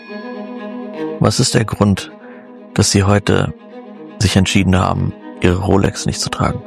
Was ist der Grund, dass Sie heute sich entschieden haben, Ihre Rolex nicht zu tragen?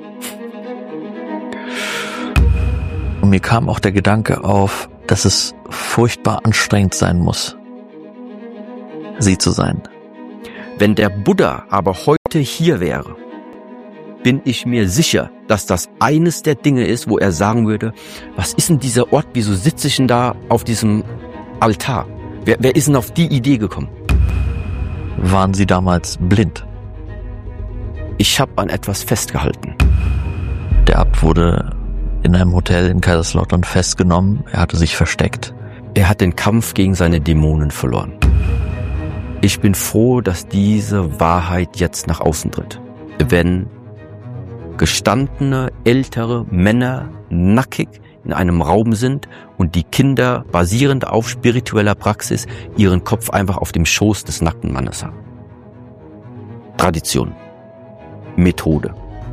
Und mir kam auch der Gedanke auf, dass es furchtbar anstrengend sein muss, Sie zu sein. Wenn der Buddha aber heute hier wäre, bin ich mir sicher, dass das eines der Dinge ist, wo er sagen würde, was ist denn dieser Ort, wieso sitze ich denn da auf diesem Altar? Wer ist denn auf die Idee gekommen? Waren Sie damals blind? Ich habe an etwas festgehalten. Der Abt wurde in einem Hotel in Kaiserslautern festgenommen. Er hatte sich versteckt. Er hat den Kampf gegen seine Dämonen verloren. Ich bin froh, dass diese Wahrheit jetzt nach außen tritt. Wenn gestandene, ältere Männer nackig in einem Raum sind und die Kinder basierend auf spiritueller Praxis ihren Kopf einfach auf dem Schoß des nackten Mannes haben. Tradition. Methode.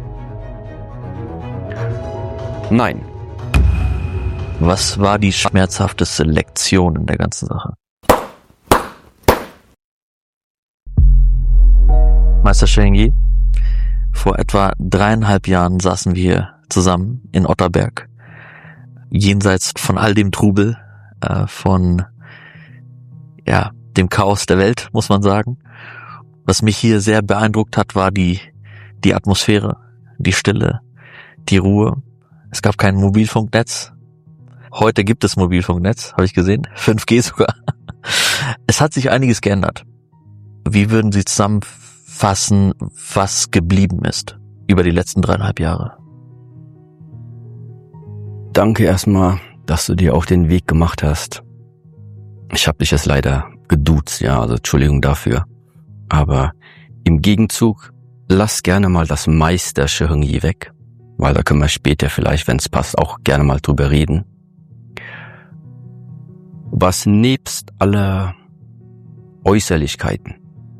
Nein. Was war die schmerzhafteste Lektion in der ganzen Sache? Meister Cheng-Yi, vor etwa 3,5 Jahren saßen wir zusammen in Otterberg, jenseits von all dem Trubel, von dem Chaos der Welt, muss man sagen. Was mich hier sehr beeindruckt hat, war die Atmosphäre, die Stille, die Ruhe. Es gab kein Mobilfunknetz. Heute gibt es Mobilfunknetz, habe ich gesehen, 5G sogar. Es hat sich einiges geändert. Wie würden Sie zusammenfassen, was geblieben ist über die letzten 3,5 Jahre? Danke erstmal, dass du dir auch den Weg gemacht hast. Ich habe dich jetzt leider geduzt, also Entschuldigung dafür. Aber im Gegenzug, lass gerne mal das Meister Cheng-Yi weg, weil da können wir später vielleicht, wenn es passt, auch gerne mal drüber reden. Was nebst aller Äußerlichkeiten,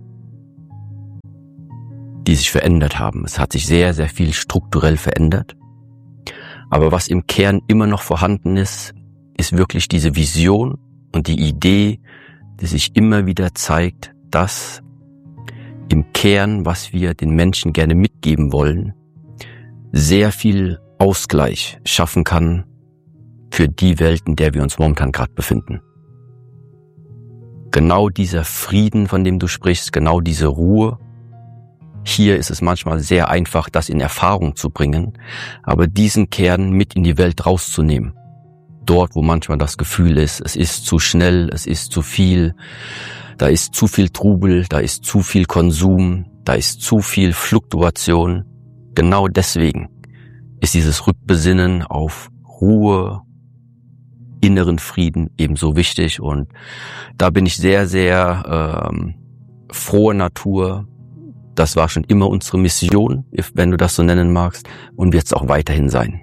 die sich verändert haben, es hat sich sehr, sehr viel strukturell verändert, aber was im Kern immer noch vorhanden ist, ist wirklich diese Vision und die Idee, die sich immer wieder zeigt, dass im Kern, was wir den Menschen gerne mitgeben wollen, sehr viel Ausgleich schaffen kann für die Welt, in der wir uns momentan gerade befinden. Genau dieser Frieden, von dem du sprichst, genau diese Ruhe. Hier ist es manchmal sehr einfach, das in Erfahrung zu bringen, aber diesen Kern mit in die Welt rauszunehmen. Dort, wo manchmal das Gefühl ist, es ist zu schnell, es ist zu viel, da ist zu viel Trubel, da ist zu viel Konsum, da ist zu viel Fluktuation. Genau deswegen ist dieses Rückbesinnen auf Ruhe, inneren Frieden ebenso wichtig. Und da bin ich sehr, sehr frohe Natur. Das war schon immer unsere Mission, wenn du das so nennen magst, und wird es auch weiterhin sein.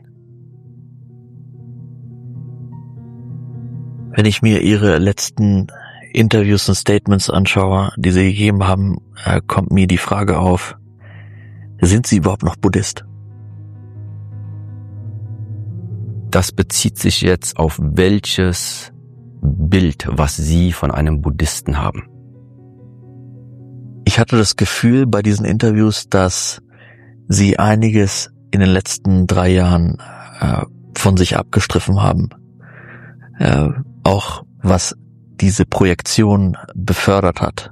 Wenn ich mir Ihre letzten Interviews und Statements anschaue, die Sie gegeben haben, kommt mir die Frage auf, sind Sie überhaupt noch Buddhist? Das bezieht sich jetzt auf welches Bild, was Sie von einem Buddhisten haben? Ich hatte das Gefühl bei diesen Interviews, dass Sie einiges in den letzten 3 Jahren von sich abgestriffen haben. Auch was diese Projektion befördert hat.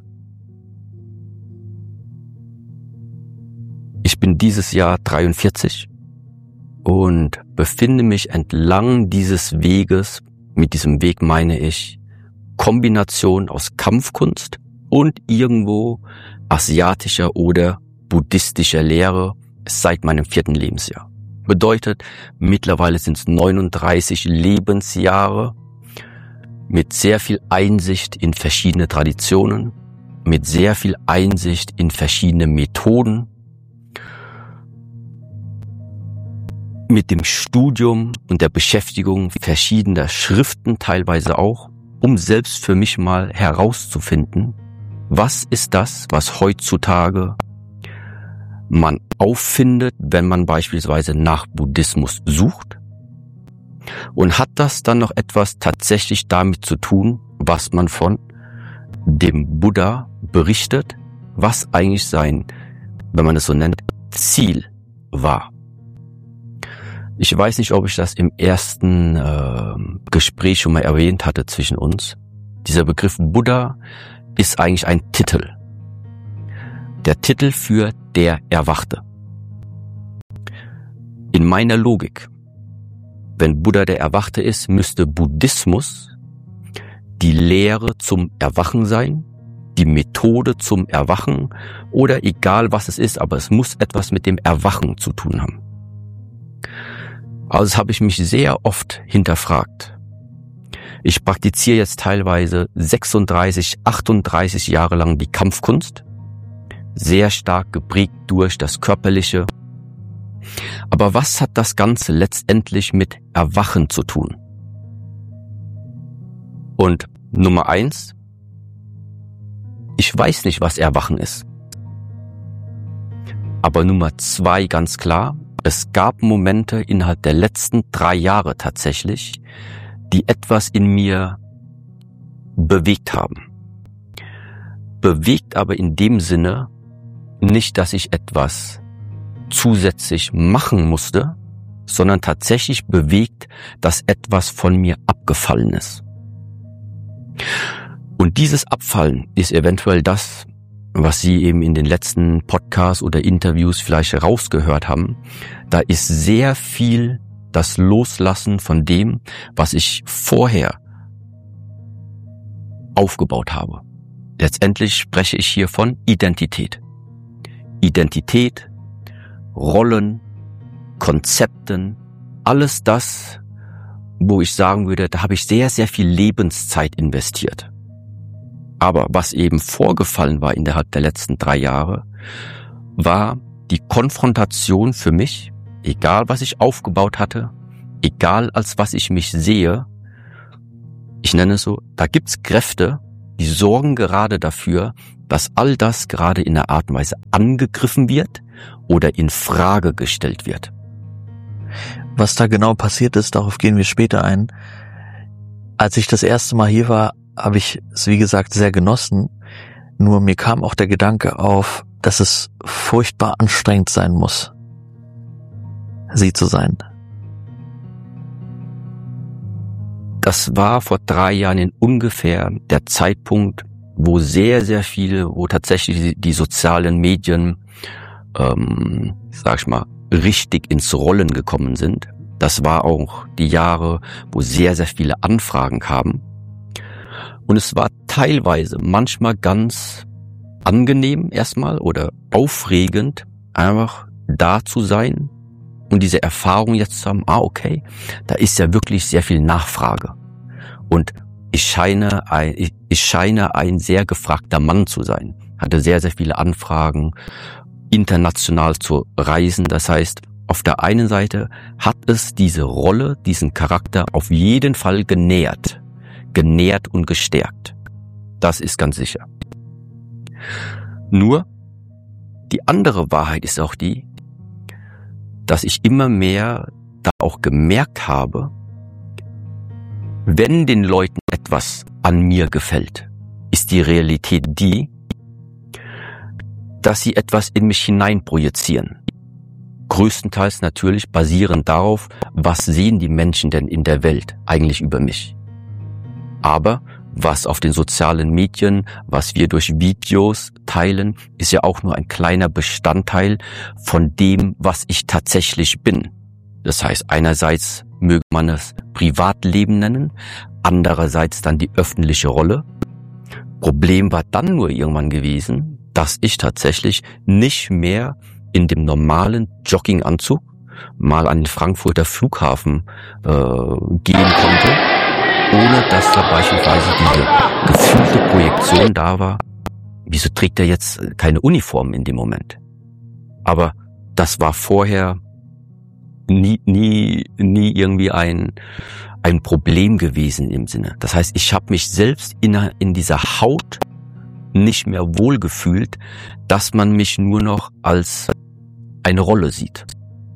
Ich bin dieses Jahr 43 und befinde mich entlang dieses Weges, mit diesem Weg meine ich Kombination aus Kampfkunst und irgendwo asiatischer oder buddhistischer Lehre seit meinem 4. Lebensjahr. Bedeutet, mittlerweile sind es 39 Lebensjahre mit sehr viel Einsicht in verschiedene Traditionen, mit sehr viel Einsicht in verschiedene Methoden, mit dem Studium und der Beschäftigung verschiedener Schriften teilweise auch, um selbst für mich mal herauszufinden, was ist das, was heutzutage man auffindet, wenn man beispielsweise nach Buddhismus sucht? Und hat das dann noch etwas tatsächlich damit zu tun, was man von dem Buddha berichtet, was eigentlich sein, wenn man es so nennt, Ziel war. Ich weiß nicht, ob ich das im ersten Gespräch schon mal erwähnt hatte zwischen uns. Dieser Begriff Buddha ist eigentlich ein Titel. Der Titel für der Erwachte. In meiner Logik, wenn Buddha der Erwachte ist, müsste Buddhismus die Lehre zum Erwachen sein, die Methode zum Erwachen oder egal was es ist, aber es muss etwas mit dem Erwachen zu tun haben. Also das habe ich mich sehr oft hinterfragt. Ich praktiziere jetzt teilweise 36, 38 Jahre lang die Kampfkunst, sehr stark geprägt durch das Körperliche. Aber was hat das Ganze letztendlich mit Erwachen zu tun? Und Nummer 1, ich weiß nicht, was Erwachen ist. Aber Nummer 2 ganz klar, es gab Momente innerhalb der letzten 3 Jahre tatsächlich, die etwas in mir bewegt haben. Bewegt aber in dem Sinne nicht, dass ich etwas zusätzlich machen musste, sondern tatsächlich bewegt, dass etwas von mir abgefallen ist. Und dieses Abfallen ist eventuell das, was Sie eben in den letzten Podcasts oder Interviews vielleicht rausgehört haben. Da ist sehr viel das Loslassen von dem, was ich vorher aufgebaut habe. Letztendlich spreche ich hier von Identität. Identität, Rollen, Konzepten, alles das, wo ich sagen würde, da habe ich sehr, sehr viel Lebenszeit investiert. Aber was eben vorgefallen war innerhalb der letzten 3 Jahre, war die Konfrontation für mich, egal was ich aufgebaut hatte, egal als was ich mich sehe, ich nenne es so, da gibt's Kräfte, die sorgen gerade dafür, dass all das gerade in einer Art und Weise angegriffen wird oder in Frage gestellt wird. Was da genau passiert ist, darauf gehen wir später ein. Als ich das erste Mal hier war, habe ich es, wie gesagt, sehr genossen. Nur mir kam auch der Gedanke auf, dass es furchtbar anstrengend sein muss, Sie zu sein. Das war vor 3 Jahren in ungefähr der Zeitpunkt, wo sehr, sehr viele, wo tatsächlich die sozialen Medien, sag ich mal, richtig ins Rollen gekommen sind. Das war auch die Jahre, wo sehr, sehr viele Anfragen kamen. Und es war teilweise manchmal ganz angenehm erstmal oder aufregend, einfach da zu sein und diese Erfahrung jetzt zu haben, okay, da ist ja wirklich sehr viel Nachfrage. Und ich scheine ein sehr gefragter Mann zu sein. Hatte sehr, sehr viele Anfragen, international zu reisen. Das heißt, auf der einen Seite hat es diese Rolle, diesen Charakter auf jeden Fall genährt und gestärkt. Das ist ganz sicher. Nur, die andere Wahrheit ist auch die, dass ich immer mehr da auch gemerkt habe, wenn den Leuten etwas an mir gefällt, ist die Realität die, dass sie etwas in mich hineinprojizieren. Größtenteils natürlich basierend darauf, was sehen die Menschen denn in der Welt eigentlich über mich. Aber was auf den sozialen Medien, was wir durch Videos teilen, ist ja auch nur ein kleiner Bestandteil von dem, was ich tatsächlich bin. Das heißt, einerseits möge man es Privatleben nennen, andererseits dann die öffentliche Rolle. Problem war dann nur irgendwann gewesen, dass ich tatsächlich nicht mehr in dem normalen Jogginganzug mal an den Frankfurter Flughafen gehen konnte, ohne dass da beispielsweise diese gefühlte Projektion da war. Wieso trägt er jetzt keine Uniform in dem Moment? Aber das war vorher nie irgendwie ein Problem gewesen im Sinne. Das heißt, ich habe mich selbst in dieser Haut nicht mehr wohlgefühlt, dass man mich nur noch als eine Rolle sieht.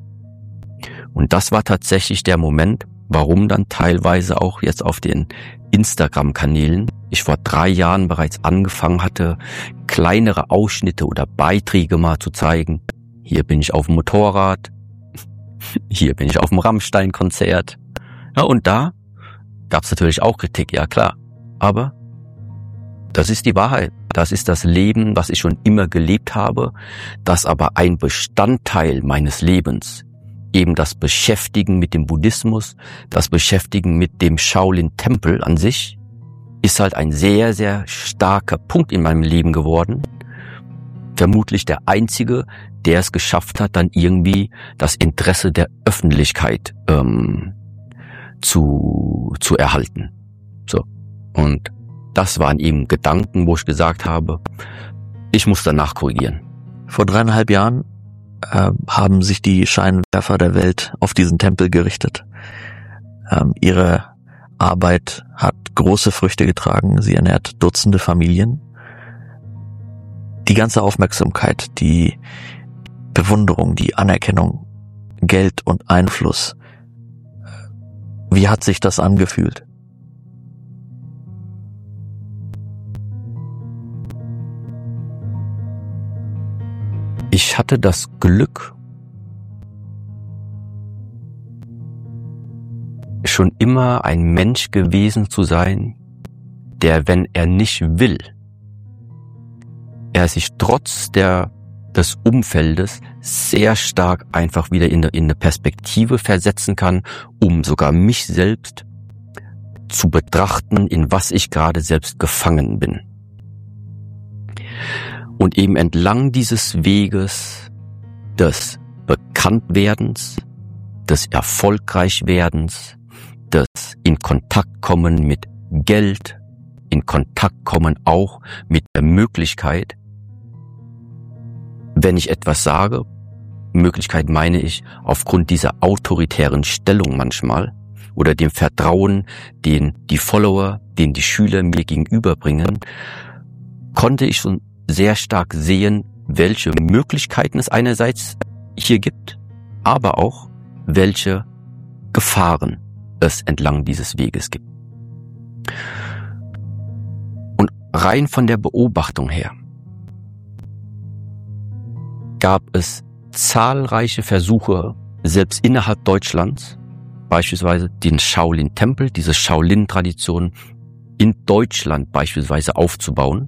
Und das war tatsächlich der Moment, warum dann teilweise auch jetzt auf den Instagram-Kanälen ich vor 3 Jahren bereits angefangen hatte, kleinere Ausschnitte oder Beiträge mal zu zeigen. Hier bin ich auf dem Motorrad, hier bin ich auf dem Rammstein-Konzert. Ja, und da gab es natürlich auch Kritik, ja klar. Aber das ist die Wahrheit. Das ist das Leben, was ich schon immer gelebt habe, das aber ein Bestandteil meines Lebens, eben das Beschäftigen mit dem Buddhismus, das Beschäftigen mit dem Shaolin-Tempel an sich, ist halt ein sehr, sehr starker Punkt in meinem Leben geworden. Vermutlich der einzige, der es geschafft hat, dann irgendwie das Interesse der Öffentlichkeit zu erhalten. So. Und das waren eben Gedanken, wo ich gesagt habe, ich muss danach korrigieren. Vor 3,5 Jahren haben sich die Scheinwerfer der Welt auf diesen Tempel gerichtet. Ihre Arbeit hat große Früchte getragen. Sie ernährt Dutzende Familien. Die ganze Aufmerksamkeit, die Bewunderung, die Anerkennung, Geld und Einfluss. Wie hat sich das angefühlt? Ich hatte das Glück, schon immer ein Mensch gewesen zu sein, der, wenn er nicht will, er sich trotz des Umfeldes sehr stark einfach wieder in eine Perspektive versetzen kann, um sogar mich selbst zu betrachten, in was ich gerade selbst gefangen bin. Und eben entlang dieses Weges des Bekanntwerdens, des Erfolgreichwerdens, des in Kontakt kommen mit Geld, in Kontakt kommen auch mit der Möglichkeit, wenn ich etwas sage, Möglichkeit meine ich aufgrund dieser autoritären Stellung manchmal oder dem Vertrauen, den die Follower, den die Schüler mir gegenüberbringen, konnte ich schon sehr stark sehen, welche Möglichkeiten es einerseits hier gibt, aber auch welche Gefahren es entlang dieses Weges gibt. Und rein von der Beobachtung her gab es zahlreiche Versuche, selbst innerhalb Deutschlands, beispielsweise den Shaolin-Tempel, diese Shaolin-Tradition in Deutschland beispielsweise aufzubauen.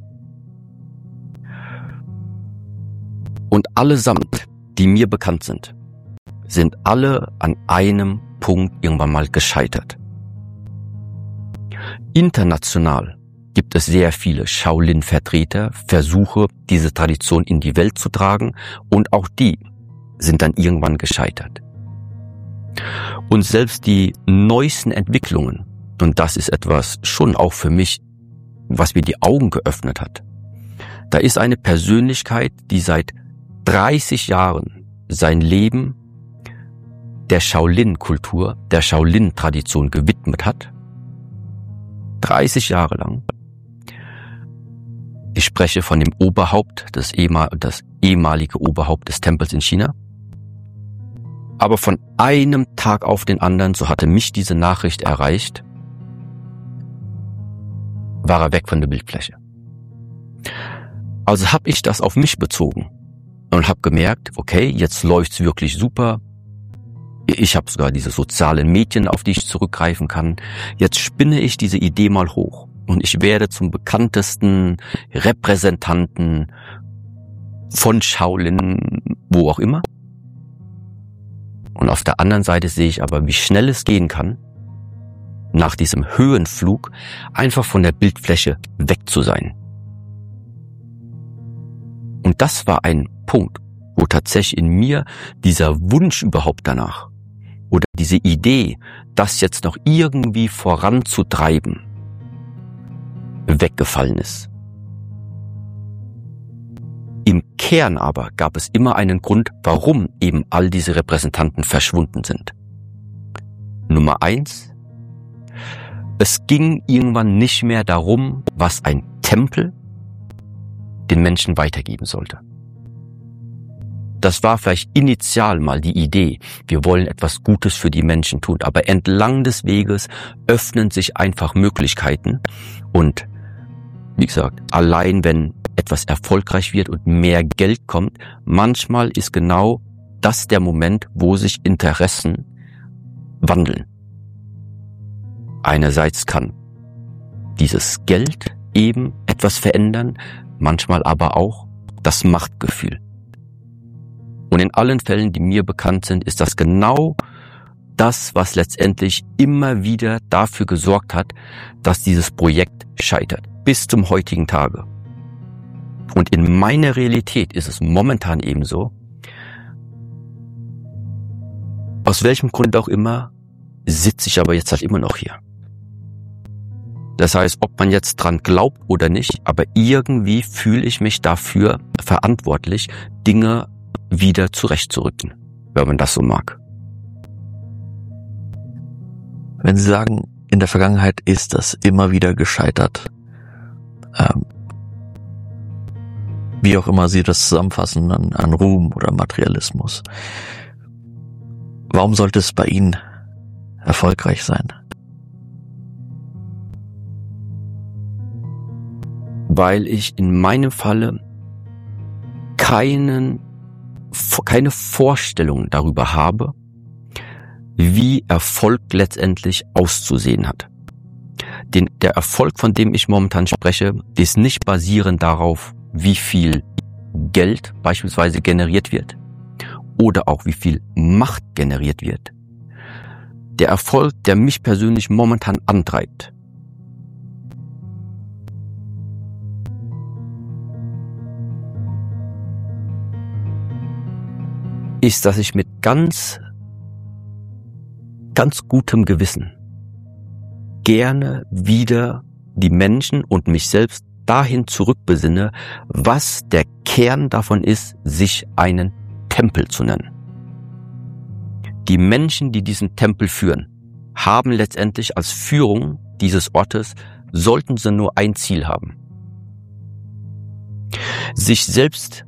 Und allesamt, die mir bekannt sind alle an einem Punkt irgendwann mal gescheitert. International gibt es sehr viele Shaolin-Vertreter, Versuche, diese Tradition in die Welt zu tragen, und auch die sind dann irgendwann gescheitert. Und selbst die neuesten Entwicklungen, und das ist etwas schon auch für mich, was mir die Augen geöffnet hat, da ist eine Persönlichkeit, die seit 30 Jahren sein Leben der Shaolin-Kultur, der Shaolin-Tradition gewidmet hat. 30 Jahre lang. Ich spreche von dem Oberhaupt, das ehemalige Oberhaupt des Tempels in China. Aber von einem Tag auf den anderen, so hatte mich diese Nachricht erreicht, war er weg von der Bildfläche. Also habe ich das auf mich bezogen und habe gemerkt, okay, jetzt läuft's wirklich super. Ich habe sogar diese sozialen Medien, auf die ich zurückgreifen kann. Jetzt spinne ich diese Idee mal hoch und ich werde zum bekanntesten Repräsentanten von Shaolin, wo auch immer. Und auf der anderen Seite sehe ich aber, wie schnell es gehen kann, nach diesem Höhenflug einfach von der Bildfläche weg zu sein. Und das war ein Punkt, wo tatsächlich in mir dieser Wunsch überhaupt danach oder diese Idee, das jetzt noch irgendwie voranzutreiben, weggefallen ist. Im Kern aber gab es immer einen Grund, warum eben all diese Repräsentanten verschwunden sind. Nummer 1: Es ging irgendwann nicht mehr darum, was ein Tempel den Menschen weitergeben sollte. das war vielleicht initial mal die Idee, wir wollen etwas Gutes für die Menschen tun, aber entlang des Weges öffnen sich einfach Möglichkeiten und wie gesagt, allein wenn etwas erfolgreich wird und mehr Geld kommt, manchmal ist genau das der Moment, wo sich Interessen wandeln. Einerseits kann dieses Geld eben etwas verändern, manchmal aber auch das Machtgefühl. Und in allen Fällen, die mir bekannt sind, ist das genau das, was letztendlich immer wieder dafür gesorgt hat, dass dieses Projekt scheitert. Bis zum heutigen Tage. Und in meiner Realität ist es momentan eben so, aus welchem Grund auch immer, sitze ich aber jetzt halt immer noch hier. Das heißt, ob man jetzt dran glaubt oder nicht, aber irgendwie fühle ich mich dafür verantwortlich, Dinge wieder zurechtzurücken, wenn man das so mag. Wenn Sie sagen, in der Vergangenheit ist das immer wieder gescheitert, wie auch immer Sie das zusammenfassen, an Ruhm oder Materialismus. Warum sollte es bei Ihnen erfolgreich sein? Weil ich in meinem Falle keine Vorstellung darüber habe, wie Erfolg letztendlich auszusehen hat. Der Erfolg, von dem ich momentan spreche, ist nicht basierend darauf, wie viel Geld beispielsweise generiert wird oder auch wie viel Macht generiert wird. Der Erfolg, der mich persönlich momentan antreibt, ist, dass ich mit ganz gutem Gewissen gerne wieder die Menschen und mich selbst dahin zurückbesinne, was der Kern davon ist, sich einen Tempel zu nennen. Die Menschen, die diesen Tempel führen, haben letztendlich als Führung dieses Ortes, sollten sie nur ein Ziel haben. Sich selbst